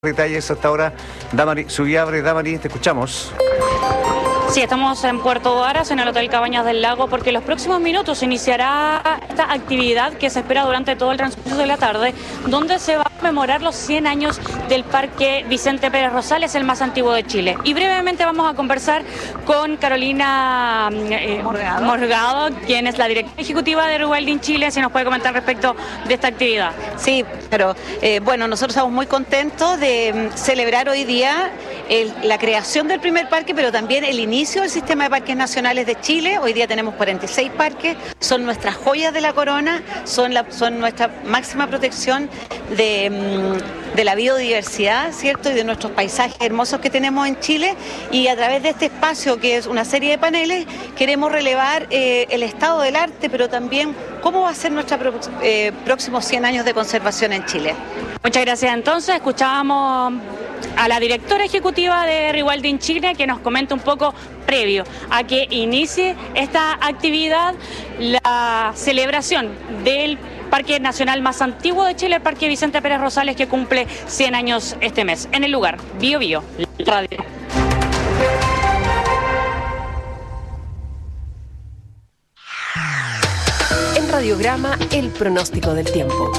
Detalles hasta ahora, Damari Subiabre. Damari, te escuchamos. Sí, estamos en Puerto Varas, en el Hotel Cabañas del Lago, porque en los próximos minutos iniciará esta actividad que se espera durante todo el transcurso de la tarde, donde se va a conmemorar los 100 años del Parque Vicente Pérez Rosales, el más antiguo de Chile. Y brevemente vamos a conversar con Carolina Morgado, quien es la directora ejecutiva de Rewilding Chile, si nos puede comentar respecto de esta actividad. Sí, pero bueno, nosotros estamos muy contentos de celebrar hoy día la creación del primer parque, pero también el inicio del sistema de parques nacionales de Chile. Hoy día tenemos 46 parques, son nuestras joyas de la corona, son nuestra máxima protección de la biodiversidad, ¿cierto? Y de nuestros paisajes hermosos que tenemos en Chile. Y a través de este espacio, que es una serie de paneles, queremos relevar el estado del arte, pero también cómo va a ser nuestros próximos 100 años de conservación en Chile. Muchas gracias. Entonces, escuchábamos a la directora ejecutiva de Rewilding Chile, que nos comenta un poco previo a que inicie esta actividad, la celebración del Parque Nacional más antiguo de Chile, el Parque Vicente Pérez Rosales, que cumple 100 años este mes. En el lugar, Bio Bio, Radio. En Radiograma, el pronóstico del tiempo.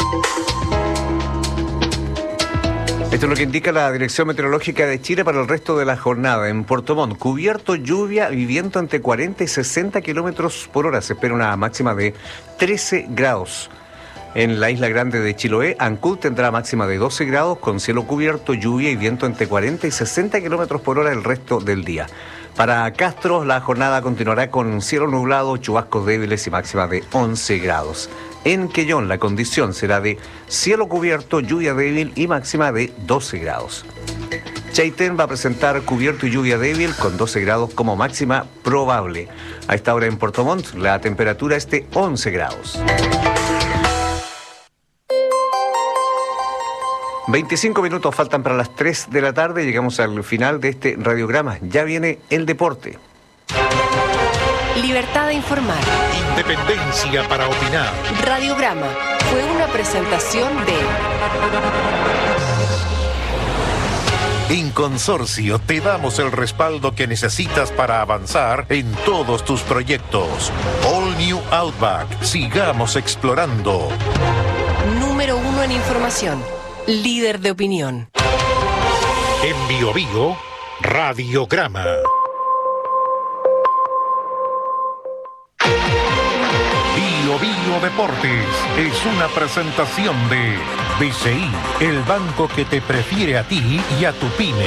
Esto es lo que indica la Dirección Meteorológica de Chile para el resto de la jornada. En Puerto Montt, cubierto, lluvia y viento entre 40 y 60 kilómetros por hora. Se espera una máxima de 13 grados. En la isla grande de Chiloé, Ancud tendrá máxima de 12 grados con cielo cubierto, lluvia y viento entre 40 y 60 kilómetros por hora el resto del día. Para Castro, la jornada continuará con cielo nublado, chubascos débiles y máxima de 11 grados. En Quellón, la condición será de cielo cubierto, lluvia débil y máxima de 12 grados. Chaitén va a presentar cubierto y lluvia débil con 12 grados como máxima probable. A esta hora en Puerto Montt, la temperatura es de 11 grados. 25 minutos faltan para las 3 de la tarde. Llegamos al final de este radiograma. Ya viene el deporte. Libertad de informar. Independencia para opinar. Radiograma fue una presentación de... En Consorcio te damos el respaldo que necesitas para avanzar en todos tus proyectos. All New Outback. Sigamos explorando. Número 1 en información. Líder de opinión. En Bio Bio, Radiograma. Bio Bio Deportes es una presentación de BCI, el banco que te prefiere a ti y a tu pyme.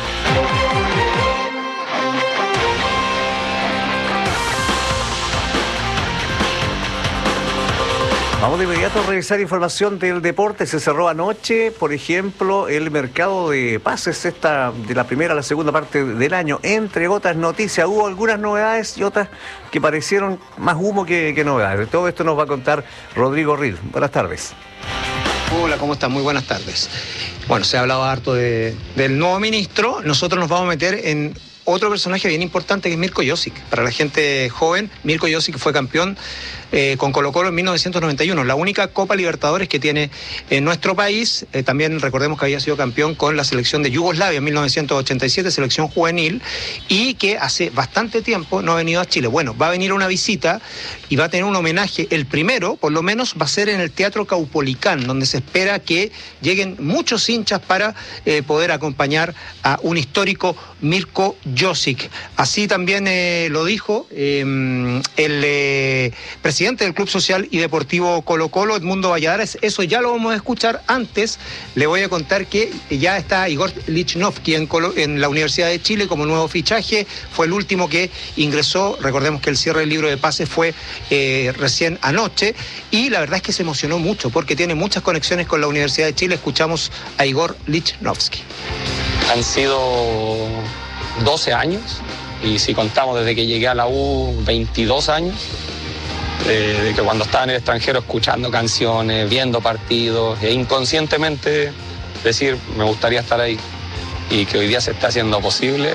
Vamos de inmediato a revisar información del deporte. Se cerró anoche, por ejemplo, el mercado de pases de la primera a la segunda parte del año. Entre otras noticias, hubo algunas novedades y otras que parecieron más humo que novedades. De todo esto nos va a contar Rodrigo Ril. Buenas tardes. Hola, ¿cómo están? Muy buenas tardes. Bueno, se ha hablado harto del nuevo ministro. Nosotros nos vamos a meter en otro personaje bien importante, que es Mirko Josic. Para la gente joven, Mirko Josic fue campeón con Colo-Colo en 1991, la única Copa Libertadores que tiene en nuestro país. También recordemos que había sido campeón con la selección de Yugoslavia en 1987, selección juvenil, y que hace bastante tiempo no ha venido a Chile. Bueno, va a venir a una visita y va a tener un homenaje. El primero, por lo menos, va a ser en el Teatro Caupolicán, donde se espera que lleguen muchos hinchas para poder acompañar a un histórico Mirko Josic. Así también lo dijo el presidente del Club Social y Deportivo Colo-Colo, Edmundo Valladares. Eso ya lo vamos a escuchar. Antes le voy a contar que ya está Igor Lichnowsky en la Universidad de Chile como nuevo fichaje. Fue el último que ingresó. Recordemos que el cierre del libro de pases fue recién anoche, y la verdad es que se emocionó mucho porque tiene muchas conexiones con la Universidad de Chile. Escuchamos a Igor Lichnowsky. Han sido 12 años, y si contamos desde que llegué a la U, 22 años, de que cuando estaba en el extranjero escuchando canciones, viendo partidos, e inconscientemente decir, me gustaría estar ahí, y que hoy día se está haciendo posible.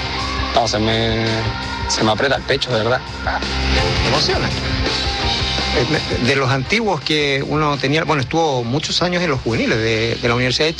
No, se me aprieta el pecho, de verdad. Emociona. de los antiguos que uno tenía, bueno, estuvo muchos años en los juveniles de la Universidad de